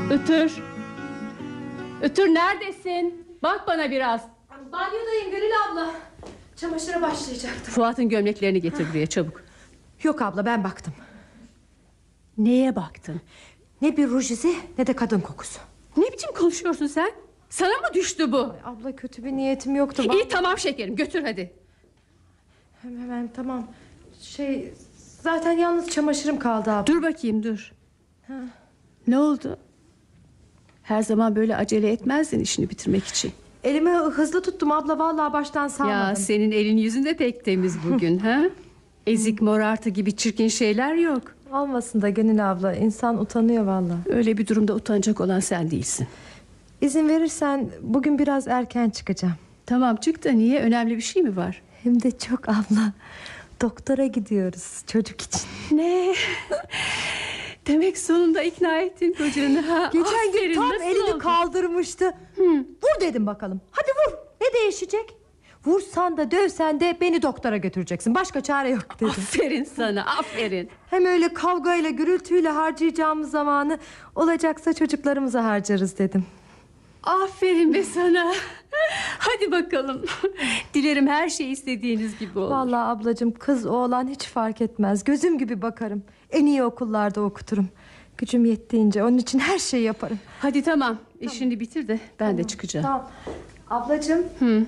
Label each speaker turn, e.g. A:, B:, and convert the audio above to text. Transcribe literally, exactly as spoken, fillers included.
A: Ötür. Ötür neredesin? Bak bana biraz.
B: Banyodayım Gönül abla. Çamaşıra başlayacaktım.
A: Fuat'ın gömleklerini getir buraya çabuk.
B: Yok abla, ben baktım.
A: Neye baktın?
B: Ne bir ruj izi ne de kadın kokusu.
A: Ne biçim konuşuyorsun sen? Sana mı düştü bu?
B: Ay abla, kötü bir niyetim yoktu.
A: İyi tamam şekerim, götür hadi.
B: Hemen, hemen tamam. Şey, zaten yalnız çamaşırım kaldı abla.
A: Dur bakayım dur. Ha. Ne oldu? Her zaman böyle acele etmezdin işini bitirmek için.
B: Elimi hızlı tuttum abla, vallahi baştan salmadım.
A: Ya senin elin yüzün de pek temiz bugün. ha? Ezik morartı gibi çirkin şeyler yok.
B: Olmasın da Gönül abla, insan utanıyor vallahi.
A: Öyle bir durumda utanacak olan sen değilsin.
B: İzin verirsen bugün biraz erken çıkacağım.
A: Tamam çık da niye, önemli bir şey mi var?
B: Hem de çok abla. Doktora gidiyoruz çocuk için.
A: Ne? Demek sonunda ikna ettin kocanı ha?
B: Geçen gün
A: Aferin,
B: tam
A: nasıl
B: elini
A: oldu?
B: kaldırmıştı.
A: Hı.
B: Vur dedim bakalım. Hadi vur. Ne değişecek? Vursan da dövsen de beni doktora götüreceksin. Başka çare yok dedim.
A: Aferin sana, aferin.
B: Hem öyle kavgayla gürültüyle harcayacağımız zamanı olacaksa çocuklarımıza harcarız dedim.
A: Aferin be sana. Hadi bakalım. Dilerim her şey istediğiniz gibi olur.
B: Vallahi ablacığım, kız oğlan hiç fark etmez. Gözüm gibi bakarım. En iyi okullarda okuturum. Gücüm yettiğince onun için her şeyi yaparım.
A: Hadi tamam, işini bitir de ben
B: Tamam,
A: de çıkacağım.
B: Tamam. Ablacığım.
A: Hı.